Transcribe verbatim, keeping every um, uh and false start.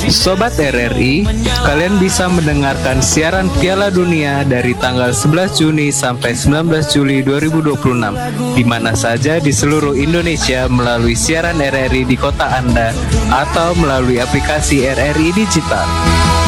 Sobat R R I, kalian bisa mendengarkan siaran Piala Dunia dari tanggal sebelas Juni sampai sembilan belas Juli dua ribu dua puluh enam di mana saja di seluruh Indonesia melalui siaran R R I di kota Anda atau melalui aplikasi R R I Digital.